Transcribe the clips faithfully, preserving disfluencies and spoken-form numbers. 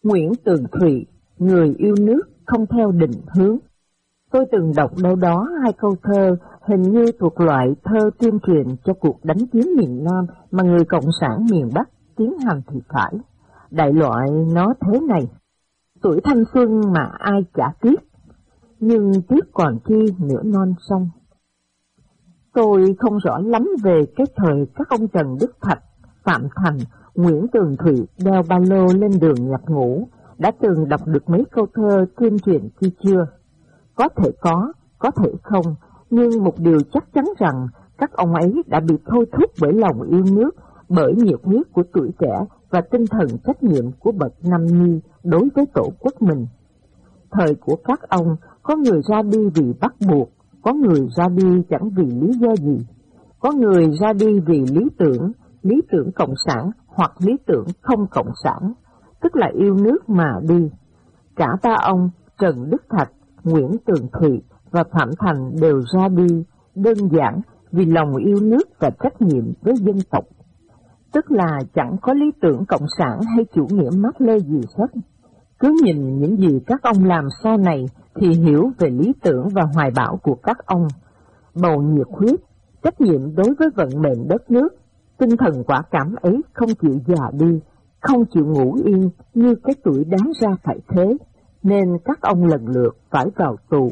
Nguyễn Tường Thụy, người yêu nước không theo định hướng. Tôi từng đọc đâu đó hai câu thơ hình như thuộc loại thơ tuyên truyền cho cuộc đánh chiếm miền Nam mà người Cộng sản miền Bắc tiến hành thì phải. Đại loại nó thế này: tuổi thanh xuân mà ai chả tiếc, nhưng tiếc còn chi nửa non sông. Tôi không rõ lắm về cái thời các ông Trần Đức Thạch, Phạm Thành, Nguyễn Tường Thụy đeo ba lô lên đường nhập ngũ, đã từng đọc được mấy câu thơ tuyên truyền chi chưa? Có thể có, có thể không, nhưng một điều chắc chắn rằng các ông ấy đã bị thôi thúc bởi lòng yêu nước, bởi nhiệt huyết của tuổi trẻ và tinh thần trách nhiệm của bậc nam nhi đối với tổ quốc mình. Thời của các ông, có người ra đi vì bắt buộc, có người ra đi chẳng vì lý do gì, có người ra đi vì lý tưởng, lý tưởng cộng sản hoặc lý tưởng không cộng sản, tức là yêu nước mà đi. Cả ba ông Trần Đức Thạch, Nguyễn Tường Thụy và Phạm Thành đều ra đi đơn giản vì lòng yêu nước và trách nhiệm với dân tộc, tức là chẳng có lý tưởng cộng sản hay chủ nghĩa Mác Lê gì hết. Cứ nhìn những gì các ông làm sau này thì hiểu về lý tưởng và hoài bão của các ông. Bầu nhiệt huyết, trách nhiệm đối với vận mệnh đất nước, tinh thần quả cảm ấy không chịu già đi, không chịu ngủ yên như cái tuổi đáng ra phải thế, nên các ông lần lượt phải vào tù.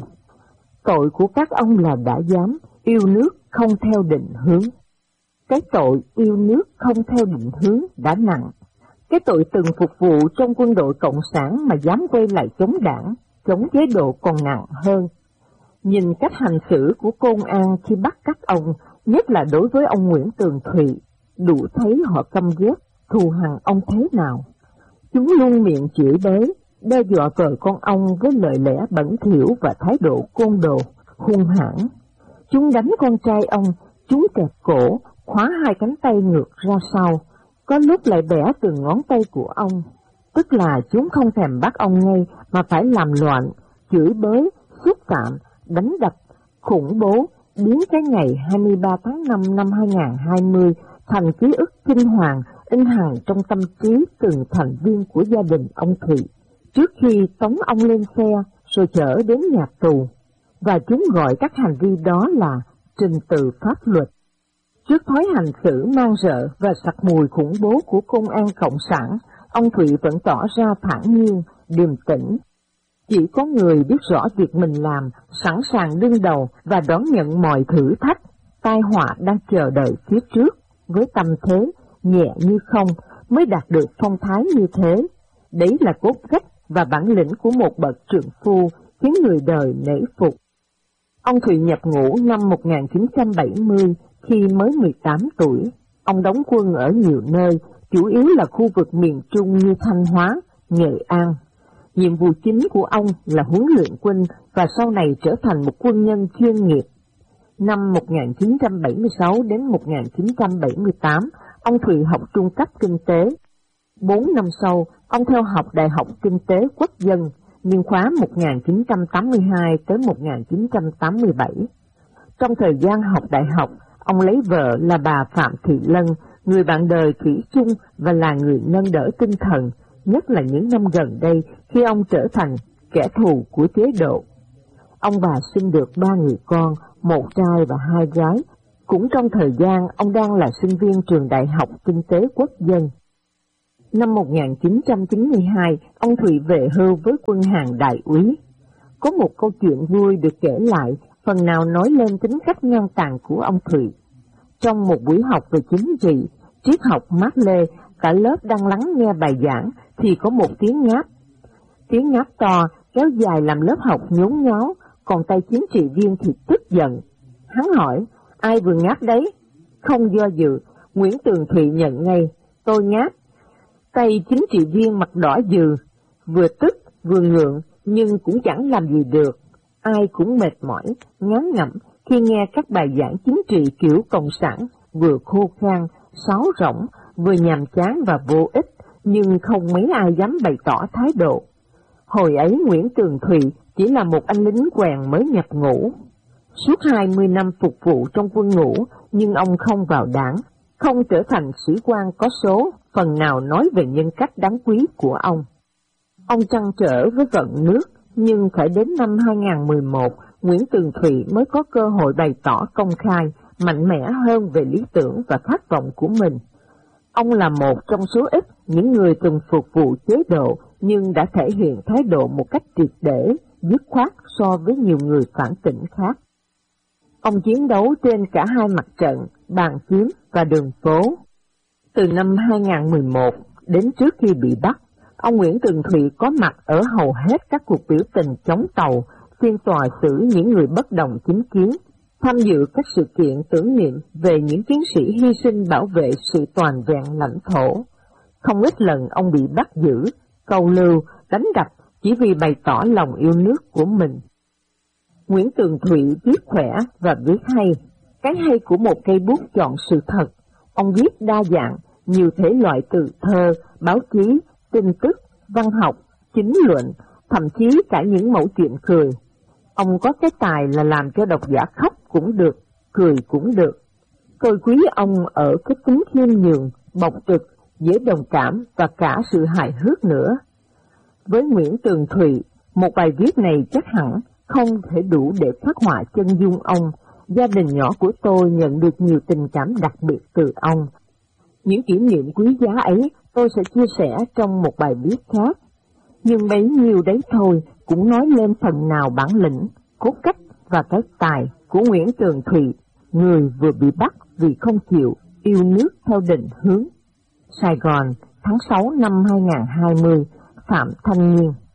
Tội của các ông là đã dám yêu nước không theo định hướng. Cái tội yêu nước không theo định hướng đã nặng. Cái tội từng phục vụ trong quân đội Cộng sản mà dám quay lại chống đảng, chống chế độ còn nặng hơn. Nhìn cách hành xử của công an khi bắt các ông, nhất là đối với ông Nguyễn Tường Thụy, đủ thấy họ căm ghét, thù hằn ông thế nào. Chúng luôn miệng chửi bới, đe dọa vợ con ông với lời lẽ bẩn thỉu và thái độ côn đồ, hung hãn. Chúng đánh con trai ông, chúng kẹp cổ, khóa hai cánh tay ngược ra sau, có lúc lại bẻ từng ngón tay của ông. Tức là chúng không thèm bắt ông ngay mà phải làm loạn, chửi bới, xúc phạm, đánh đập, khủng bố, biến cái ngày hai mươi ba tháng năm năm hai nghìn không trăm hai mươi thành ký ức kinh hoàng in hằn trong tâm trí từng thành viên của gia đình ông Thụy, trước khi tống ông lên xe rồi chở đến nhà tù, và chúng gọi các hành vi đó là trình tự pháp luật. Trước thói hành xử mang rợ và sặc mùi khủng bố của công an Cộng sản, ông Thụy vẫn tỏ ra thản nhiên, điềm tĩnh. Chỉ có người biết rõ việc mình làm, sẵn sàng đương đầu và đón nhận mọi thử thách, tai họa đang chờ đợi phía trước, với tâm thế nhẹ như không mới đạt được phong thái như thế. Đấy là cốt cách và bản lĩnh của một bậc trượng phu khiến người đời nể phục. Ông Thụy nhập ngũ năm một nghìn chín trăm bảy mươi khi mới mười tám tuổi. Ông đóng quân ở nhiều nơi, chủ yếu là khu vực miền Trung như Thanh Hóa, Nghệ An. Nhiệm vụ chính của ông là huấn luyện quân và sau này trở thành một quân nhân chuyên nghiệp. Năm một nghìn chín trăm bảy mươi sáu đến một nghìn chín trăm bảy mươi tám, ông Thụy học trung cấp kinh tế. Bốn năm sau, ông theo học Đại học Kinh tế Quốc dân, niên khóa một nghìn chín trăm tám mươi hai tới một nghìn chín trăm tám mươi bảy. Trong thời gian học đại học, ông lấy vợ là bà Phạm Thị Lân, người bạn đời thủy chung và là người nâng đỡ tinh thần, nhất là những năm gần đây khi ông trở thành kẻ thù của chế độ. Ông bà sinh được ba người con, một trai và hai gái, cũng trong thời gian ông đang là sinh viên trường Đại học Kinh tế Quốc dân. Năm một nghìn chín trăm chín mươi hai, ông Thụy về hưu với quân hàm đại úy. Có một câu chuyện vui được kể lại, phần nào nói lên tính cách ngang tàn của ông Thụy. Trong một buổi học về chính trị, triết học Mác Lê, cả lớp đang lắng nghe bài giảng thì có một tiếng ngáp. Tiếng ngáp to, kéo dài làm lớp học nhốn nháo, còn tay chính trị viên thì tức giận. Hắn hỏi, ai vừa ngáp đấy? Không do dự, Nguyễn Tường Thụy nhận ngay, tôi ngáp. Tay chính trị viên mặt đỏ dừ, vừa tức vừa ngượng nhưng cũng chẳng làm gì được. Ai cũng mệt mỏi, ngán ngẩm khi nghe các bài giảng chính trị kiểu cộng sản, vừa khô khan, sáo rỗng, vừa nhàm chán và vô ích, nhưng không mấy ai dám bày tỏ thái độ. Hồi ấy Nguyễn Tường Thụy chỉ là một anh lính quèn mới nhập ngũ. Suốt hai mươi năm phục vụ trong quân ngũ, nhưng ông không vào đảng, không trở thành sĩ quan có số, phần nào nói về nhân cách đáng quý của ông. Ông trăn trở với vận nước, nhưng phải đến năm hai nghìn không trăm mười một, Nguyễn Tường Thụy mới có cơ hội bày tỏ công khai, mạnh mẽ hơn về lý tưởng và khát vọng của mình. Ông là một trong số ít những người từng phục vụ chế độ nhưng đã thể hiện thái độ một cách triệt để, dứt khoát so với nhiều người phản tỉnh khác. Ông chiến đấu trên cả hai mặt trận, bàn phím và đường phố. Từ năm hai nghìn không trăm mười một đến trước khi bị bắt, ông Nguyễn Tường Thụy có mặt ở hầu hết các cuộc biểu tình chống Tàu, phiên tòa xử những người bất đồng chính kiến, tham dự các sự kiện tưởng niệm về những chiến sĩ hy sinh bảo vệ sự toàn vẹn lãnh thổ. Không ít lần ông bị bắt giữ, câu lưu, đánh đập chỉ vì bày tỏ lòng yêu nước của mình. Nguyễn Tường Thụy viết khỏe và viết hay. Cái hay của một cây bút chọn sự thật. Ông viết đa dạng, nhiều thể loại từ thơ, báo chí, tin tức, văn học, chính luận, thậm chí cả những mẩu chuyện cười. Ông có cái tài là làm cho độc giả khóc cũng được, cười cũng được. Tôi quý ông ở cái tính khiêm nhường, bộc trực, dễ đồng cảm và cả sự hài hước nữa. Với Nguyễn Tường Thụy, một bài viết này chắc hẳn không thể đủ để phát họa chân dung ông. Gia đình nhỏ của tôi nhận được nhiều tình cảm đặc biệt từ ông. Những kỷ niệm quý giá ấy tôi sẽ chia sẻ trong một bài viết khác. Nhưng bấy nhiêu đấy thôi cũng nói lên phần nào bản lĩnh, cốt cách và cái tài của Nguyễn Tường Thụy, người vừa bị bắt vì không chịu yêu nước theo định hướng. Sài Gòn, tháng sáu năm hai nghìn không trăm hai mươi, Phạm Thanh Nhiên.